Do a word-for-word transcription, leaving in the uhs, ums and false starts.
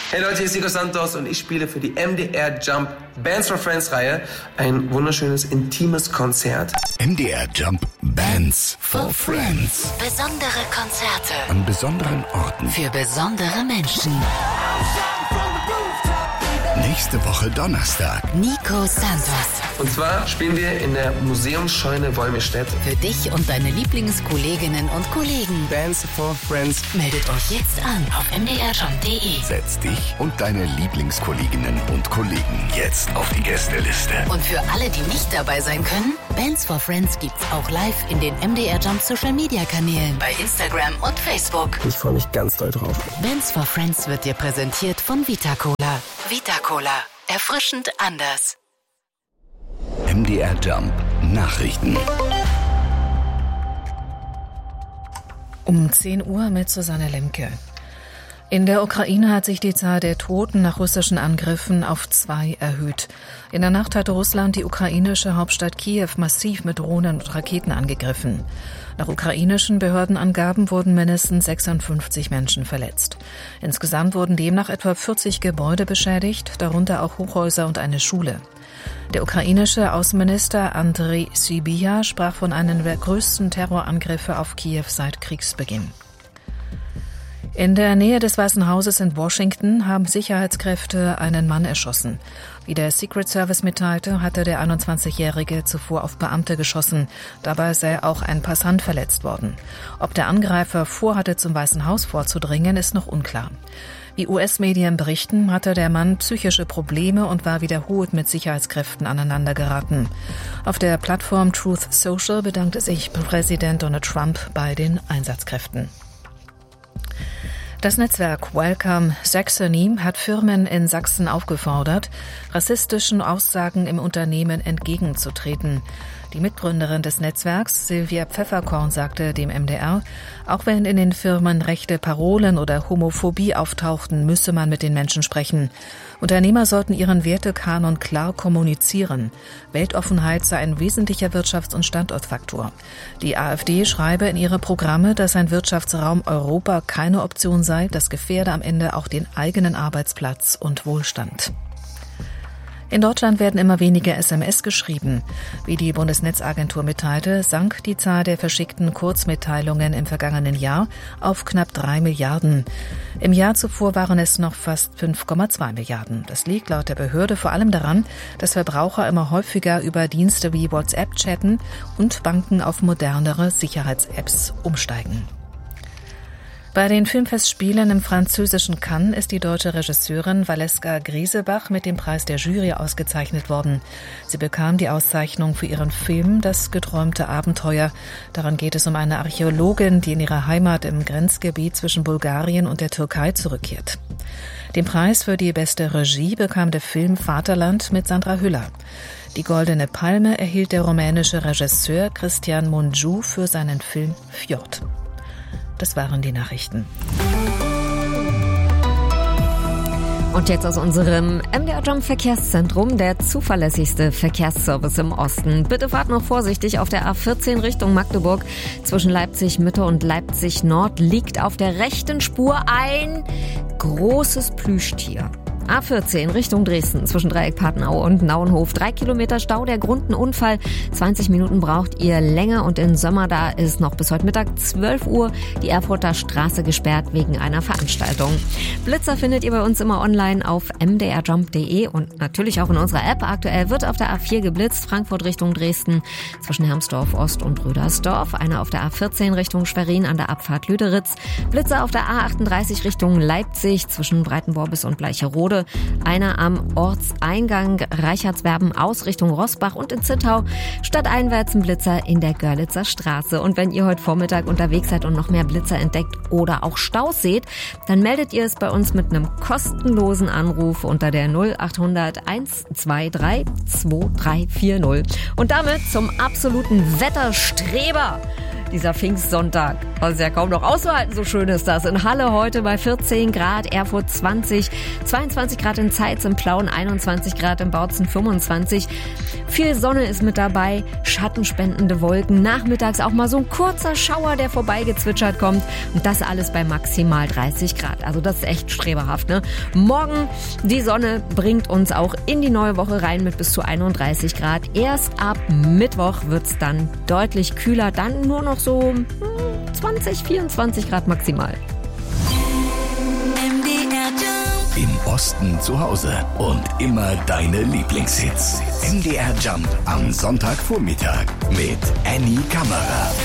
Hey Leute, hier ist Nico Santos und ich spiele für die M D R Jump Bands for Friends Reihe ein wunderschönes, intimes Konzert. M D R Jump Bands for Friends. Besondere Konzerte an besonderen Orten für besondere Menschen. Nächste Woche Donnerstag. Nico Santos. Und zwar spielen wir in der Museumsscheune Wolmirstedt. Für dich und deine Lieblingskolleginnen und Kollegen. Bands for Friends. Meldet euch jetzt an auf m d r jump punkt d e. Setz dich und deine Lieblingskolleginnen und Kollegen jetzt auf die Gästeliste. Und für alle, die nicht dabei sein können, Bands for Friends gibt's auch live in den M D R Jump Social Media Kanälen bei Instagram und Facebook. Ich freue mich ganz doll drauf. Bands for Friends wird dir präsentiert von Vita Cola. Vita Cola. Erfrischend anders. M D R Jump Nachrichten. Um zehn Uhr mit Susanne Lemke. In der Ukraine hat sich die Zahl der Toten nach russischen Angriffen auf zwei erhöht. In der Nacht hatte Russland die ukrainische Hauptstadt Kiew massiv mit Drohnen und Raketen angegriffen. Nach ukrainischen Behördenangaben wurden mindestens sechsundfünfzig Menschen verletzt. Insgesamt wurden demnach etwa vierzig Gebäude beschädigt, darunter auch Hochhäuser und eine Schule. Der ukrainische Außenminister Andrei Sybiha sprach von einem der größten Terrorangriffe auf Kiew seit Kriegsbeginn. In der Nähe des Weißen Hauses in Washington haben Sicherheitskräfte einen Mann erschossen. Wie der Secret Service mitteilte, hatte der einundzwanzigjährige zuvor auf Beamte geschossen. Dabei sei auch ein Passant verletzt worden. Ob der Angreifer vorhatte, zum Weißen Haus vorzudringen, ist noch unklar. Wie U S-Medien berichten, hatte der Mann psychische Probleme und war wiederholt mit Sicherheitskräften aneinandergeraten. Auf der Plattform Truth Social bedankte sich Präsident Donald Trump bei den Einsatzkräften. Das Netzwerk Welcome Saxony hat Firmen in Sachsen aufgefordert, rassistischen Aussagen im Unternehmen entgegenzutreten. Die Mitgründerin des Netzwerks, Silvia Pfefferkorn, sagte dem M D R, auch wenn in den Firmen rechte Parolen oder Homophobie auftauchten, müsse man mit den Menschen sprechen. Unternehmer sollten ihren Wertekanon klar kommunizieren. Weltoffenheit sei ein wesentlicher Wirtschafts- und Standortfaktor. Die AfD schreibe in ihre Programme, dass ein Wirtschaftsraum Europa keine Option sei, das gefährde am Ende auch den eigenen Arbeitsplatz und Wohlstand. In Deutschland werden immer weniger S M S geschrieben. Wie die Bundesnetzagentur mitteilte, sank die Zahl der verschickten Kurzmitteilungen im vergangenen Jahr auf knapp drei Milliarden. Im Jahr zuvor waren es noch fast fünf Komma zwei Milliarden. Das liegt laut der Behörde vor allem daran, dass Verbraucher immer häufiger über Dienste wie WhatsApp chatten und Banken auf modernere Sicherheits-Apps umsteigen. Bei den Filmfestspielen im französischen Cannes ist die deutsche Regisseurin Valeska Griesebach mit dem Preis der Jury ausgezeichnet worden. Sie bekam die Auszeichnung für ihren Film »Das geträumte Abenteuer«. Daran geht es um eine Archäologin, die in ihre Heimat im Grenzgebiet zwischen Bulgarien und der Türkei zurückkehrt. Den Preis für die beste Regie bekam der Film Vaterland mit Sandra Hüller. Die Goldene Palme erhielt der rumänische Regisseur Cristian Mungiu für seinen Film Fjord. Das waren die Nachrichten. Und jetzt aus unserem M D R Jump Verkehrszentrum, der zuverlässigste Verkehrsservice im Osten. Bitte fahrt noch vorsichtig auf der A vierzehn Richtung Magdeburg. Zwischen Leipzig Mitte und Leipzig Nord liegt auf der rechten Spur ein großes Plüschtier. A vierzehn Richtung Dresden zwischen Dreieck Patenaue und Nauenhof. Drei Kilometer Stau, der Grund ein Unfall. zwanzig Minuten braucht ihr länger und in Sömmer, da ist noch bis heute Mittag zwölf Uhr die Erfurter Straße gesperrt wegen einer Veranstaltung. Blitzer findet ihr bei uns immer online auf m d r jump punkt d e und natürlich auch in unserer App. Aktuell wird auf der A vier geblitzt, Frankfurt Richtung Dresden zwischen Hermsdorf Ost und Rödersdorf. Einer auf der A vierzehn Richtung Schwerin an der Abfahrt Lüderitz. Blitzer auf der A achtunddreißig Richtung Leipzig zwischen Breitenborbis und Bleicherode. Einer am Ortseingang Reichertswerben aus Richtung Rossbach und in Zittau. Stadteinwärts ein Blitzer in der Görlitzer Straße. Und wenn ihr heute Vormittag unterwegs seid und noch mehr Blitzer entdeckt oder auch Staus seht, dann meldet ihr es bei uns mit einem kostenlosen Anruf unter der null achthundert eins zwei drei zwei drei vier null. Und damit zum absoluten Wetterstreber. dieser Pfingstsonntag. Was ist ja kaum noch auszuhalten, so schön ist das. In Halle heute bei vierzehn Grad, Erfurt zwanzig, zweiundzwanzig Grad in Zeitz, im Plauen einundzwanzig Grad, im Bautzen fünfundzwanzig. Viel Sonne ist mit dabei, schattenspendende Wolken. Nachmittags auch mal so ein kurzer Schauer, der vorbeigezwitschert kommt. Und das alles bei maximal dreißig Grad. Also das ist echt streberhaft, ne? Morgen, die Sonne bringt uns auch in die neue Woche rein mit bis zu einunddreißig Grad. Erst ab Mittwoch wird's dann deutlich kühler. Dann nur noch so zwanzig, vierundzwanzig Grad maximal. Im Osten zu Hause und immer deine Lieblingshits. M D R Jump am Sonntagvormittag mit Annie Kammerer.